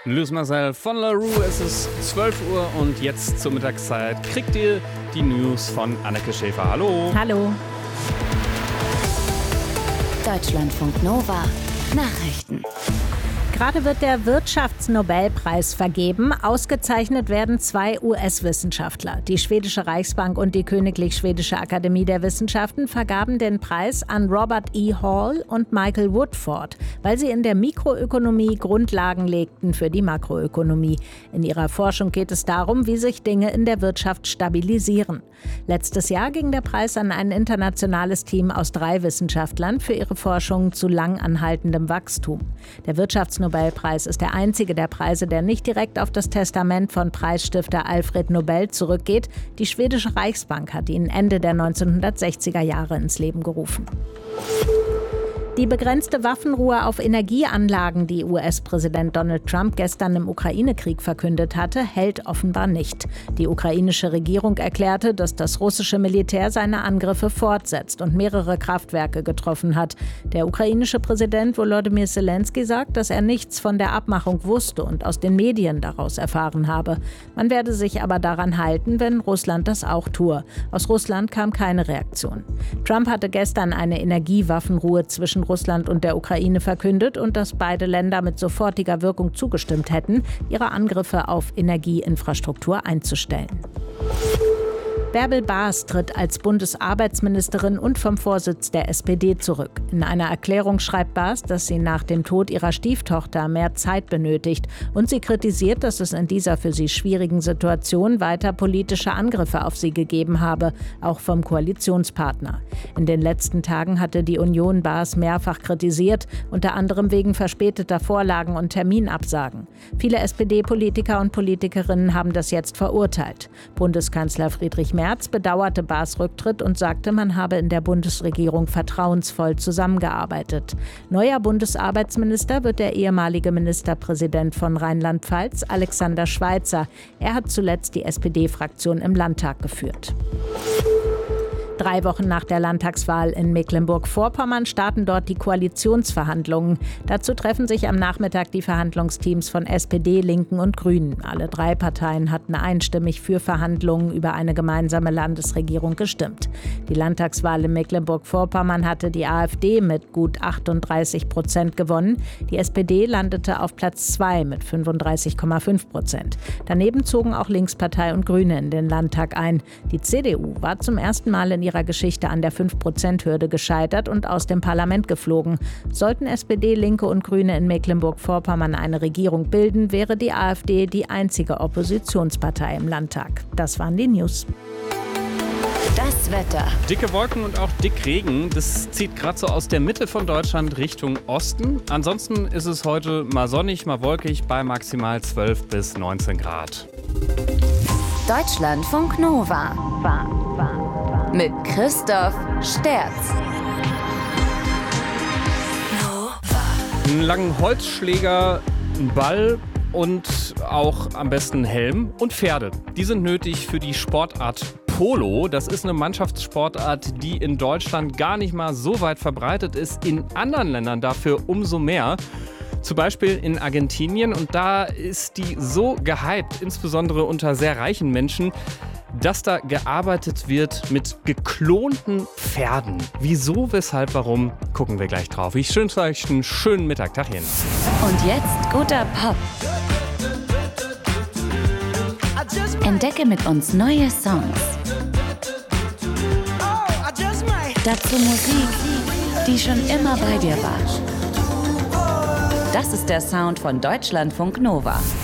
Luis Marcel von La Rue, es ist 12 Uhr und jetzt zur Mittagszeit kriegt ihr die News von Anneke Schäfer. Hallo. Hallo. Deutschlandfunk Nova Nachrichten. Gerade wird der Wirtschaftsnobelpreis vergeben. Ausgezeichnet werden 2 US-Wissenschaftler. Die Schwedische Reichsbank und die Königlich Schwedische Akademie der Wissenschaften vergaben den Preis an Robert E. Hall und Michael Woodford, weil sie in der Mikroökonomie Grundlagen legten für die Makroökonomie. In ihrer Forschung geht es darum, wie sich Dinge in der Wirtschaft stabilisieren. Letztes Jahr ging der Preis an ein internationales Team aus 3 Wissenschaftlern für ihre Forschung zu lang anhaltendem Wachstum. Der Wirtschaftsnobelpreis ist der einzige der Preise, der nicht direkt auf das Testament von Preisstifter Alfred Nobel zurückgeht. Die Schwedische Reichsbank hat ihn Ende der 1960er Jahre ins Leben gerufen. Die begrenzte Waffenruhe auf Energieanlagen, die US-Präsident Donald Trump gestern im Ukraine-Krieg verkündet hatte, hält offenbar nicht. Die ukrainische Regierung erklärte, dass das russische Militär seine Angriffe fortsetzt und mehrere Kraftwerke getroffen hat. Der ukrainische Präsident Volodymyr Zelensky sagt, dass er nichts von der Abmachung wusste und aus den Medien daraus erfahren habe. Man werde sich aber daran halten, wenn Russland das auch tue. Aus Russland kam keine Reaktion. Trump hatte gestern eine Energiewaffenruhe zwischen Russland und der Ukraine verkündet und dass beide Länder mit sofortiger Wirkung zugestimmt hätten, ihre Angriffe auf Energieinfrastruktur einzustellen. Bärbel Baas tritt als Bundesarbeitsministerin und vom Vorsitz der SPD zurück. In einer Erklärung schreibt Baas, dass sie nach dem Tod ihrer Stieftochter mehr Zeit benötigt. Und sie kritisiert, dass es in dieser für sie schwierigen Situation weiter politische Angriffe auf sie gegeben habe, auch vom Koalitionspartner. In den letzten Tagen hatte die Union Baas mehrfach kritisiert, unter anderem wegen verspäteter Vorlagen und Terminabsagen. Viele SPD-Politiker und Politikerinnen haben das jetzt verurteilt. Bundeskanzler Friedrich Merz bedauerte Baas Rücktritt und sagte, man habe in der Bundesregierung vertrauensvoll zusammengearbeitet. Neuer Bundesarbeitsminister wird der ehemalige Ministerpräsident von Rheinland-Pfalz, Alexander Schweitzer. Er hat zuletzt die SPD-Fraktion im Landtag geführt. 3 Wochen nach der Landtagswahl in Mecklenburg-Vorpommern starten dort die Koalitionsverhandlungen. Dazu treffen sich am Nachmittag die Verhandlungsteams von SPD, Linken und Grünen. Alle 3 Parteien hatten einstimmig für Verhandlungen über eine gemeinsame Landesregierung gestimmt. Die Landtagswahl in Mecklenburg-Vorpommern hatte die AfD mit gut 38% gewonnen. Die SPD landete auf Platz 2 mit 35,5%. Daneben zogen auch Linkspartei und Grüne in den Landtag ein. Die CDU war zum ersten Mal in ihrer Geschichte an der 5%-Hürde gescheitert und aus dem Parlament geflogen. Sollten SPD, Linke und Grüne in Mecklenburg-Vorpommern eine Regierung bilden, wäre die AfD die einzige Oppositionspartei im Landtag. Das waren die News. Das Wetter. Dicke Wolken und auch dick Regen. Das zieht gerade so aus der Mitte von Deutschland Richtung Osten. Ansonsten ist es heute mal sonnig, mal wolkig bei maximal 12 bis 19 Grad. Deutschlandfunk Nova. Mit Christoph Sterz. Einen langen Holzschläger, einen Ball und auch am besten einen Helm und Pferde. Die sind nötig für die Sportart Polo. Das ist eine Mannschaftssportart, die in Deutschland gar nicht mal so weit verbreitet ist, in anderen Ländern dafür umso mehr. Zum Beispiel in Argentinien, und da ist die so gehypt, insbesondere unter sehr reichen Menschen, dass da gearbeitet wird mit geklonten Pferden. Wieso, weshalb, warum, gucken wir gleich drauf. Ich wünsche euch einen schönen Mittag. Tagchen. Und jetzt guter Pop. Entdecke mit uns neue Songs. Dazu Musik, die schon immer bei dir war. Das ist der Sound von Deutschlandfunk Nova.